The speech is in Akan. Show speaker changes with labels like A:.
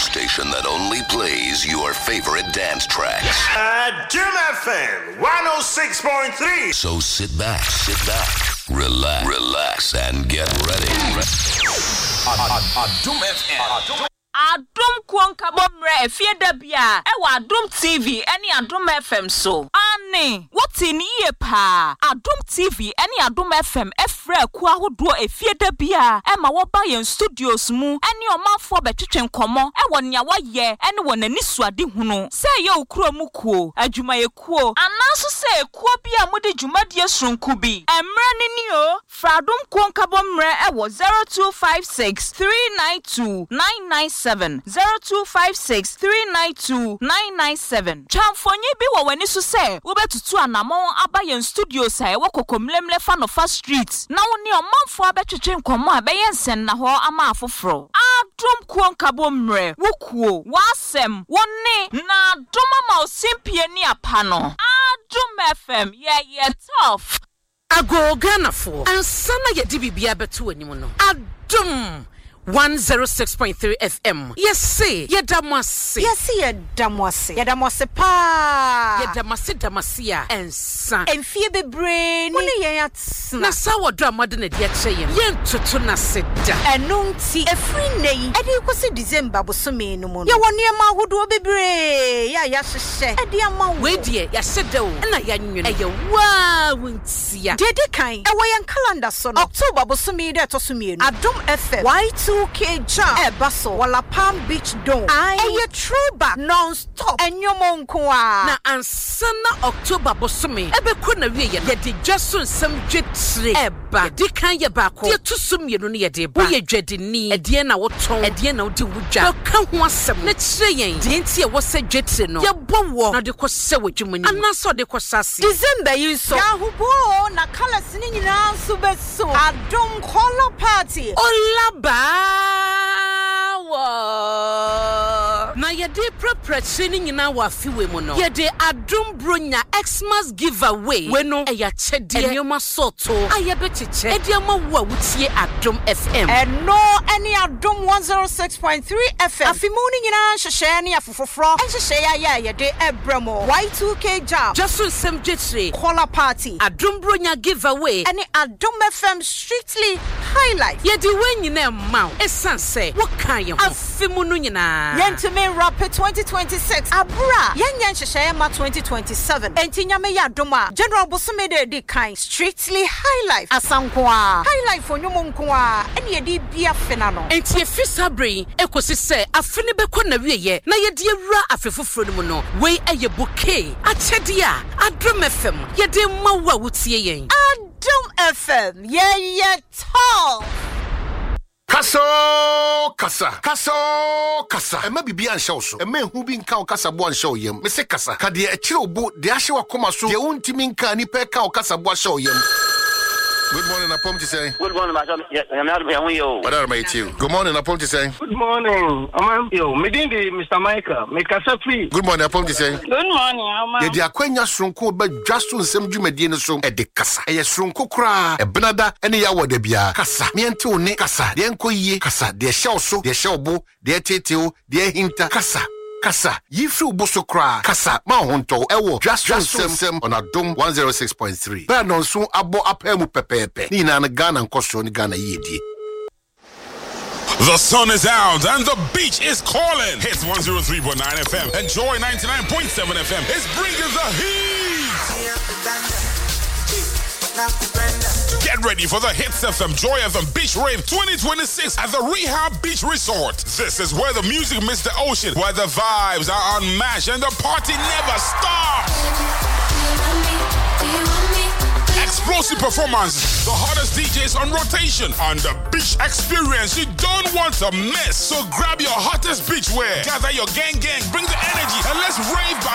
A: station that only plays your favorite dance tracks.
B: Doom FM 106.3.
A: So sit back, relax, and get ready.
C: Doom FM.
D: Adum Kwanka Bomre Fieda Bia Ewa Adum TV any Adum FM so Ani what in ye pa Adum TV any Adum FM Efre Kwa Hudo Fieda Bia Emma Wabayan Studios mu any your mouth for between common Ewa Nyawa ye anyone any swadi huno say yo kro mukuo Ajuma ye kuo Anaso say Kwa Bia Mudi Jumadia Sunkubi Emrani Nio Fradum Kwanka Bomre Ewa 0256 392 997 0256 392 997. Chamfonye bi wo wani so se wo betutu anamon abayen studio sai wo kokomlemle fa no fa street na woni omanfo abetwetwe nkomo abeyen sen na ho ama afoforo adum kuonka bomre wo kuo wasem woni na doma ma osimpie ni apa no Adum FM ye tough
E: ago ganafo ansana ye di bibia betu animu no Adum 106.3 FM. Yes, say, Yedamase.
F: Yes, Yedamase pa.
E: Yedamasia and son.
F: And fear be brain. Only yats.
E: Na sawa drama than a dear chain. Yen tutuna sit.
F: And no tea a free name. And you was a December was so mean no more. Ya one year ma who do be brave. Ya she. A dear ma
E: wait dear, ya said though. And I yan you won't see ya.
F: Did the kind. A way and calendar son. October was so me that was me. Adum FM. Y2K jump. Basso. Walla Palm Beach Dome. Aye, a throwback non-stop. And your monkoa.
E: Na ansana October bosumi. Ebe kuna wiye. Yedi jasun some jitri. Eba. Di kan ye bako. Di tusum ye nuni ye deba. Uye jedi ni. Ediye na woton. Ediye na udi wuja. Dokan huasem. Netre yen. Di enti ye wase jitri no. Ye bowo. Na di kwa sewe jumuni. Anaso di kwa sasi.
F: December yuso. Ya hubo na kala sini na subeso. Adum Color Party.
E: Olaba. Na yede preparation nyina wa fiwe mu no yede Adum Bronya Xmas giveaway we no eya chede enyoma soto ayebecheche ediama wo wutie Adum FM
F: and no any Adum 106.3 FM afimuni nyina hwehwe ne afofofro hwehwe ya yede ebramo Y2K jam
E: just sem jetre
F: Color Party
E: Adum Bronya giveaway
F: any Adum FM strictly highlight
E: yede we nyina ma esanse wo kan ye ho afimunu nyina
F: yentime Rapid 2026 abra yenyen hwehwe ma 2027 entinyame ya doma General Bosomede de kind strictly highlight asankoa highlight for nyomonkoa ene yedi bia fena no
E: enti efisa brain ekosi se afene beko na wieye na yedi ewura afefoforo no mu no we eye bouquet achede a Adum FM yedi mawa wutie yen
F: Adum FM ye tall
B: Kaso kasa ema bibia anshaw so ema hu bi nka okasa bo anshaw yam me se kasa ka de akire obo de ahye wakoma so de untimi nka ni pe ka okasa bo anshaw yam. Good morning, Apom to say.
G: Good morning, Madam.
B: What are my you? Good morning, Apom to say.
G: Good morning, Medindi, Mr. Michael. Make us free.
B: Good morning, Apom to say.
G: Good morning, Ama.
B: The Aquania Sronko, but just on some Jumedian so at the Casa. A Sronko cra, a Benada, any hour de Bia. Casa, Miento ne Casa, the Enco ye, Casa, their shell so, their shell bo, their teteo, their hinter, Casa. Kasa, yifu boso kra, kasa, ma honto, ewo, just sem on Adum 106.3. Benon soon abo apemu pepepe. Nina na Ghana and Costo ni Ghana yedi.
C: The sun is out and the beach is calling. Hits 103.9 FM. Enjoy 99.7 FM. It's bringing the heat. Get ready for the Hits FM Joy FM Beach Rave 2026 at the Rehab Beach Resort. This is where the music meets the ocean, where the vibes are unmatched and the party never stops. Explosive performances, the hottest DJs on rotation, and the beach experience you don't want to miss. So grab your hottest beachwear, gather your gang, bring the energy, and let's rave by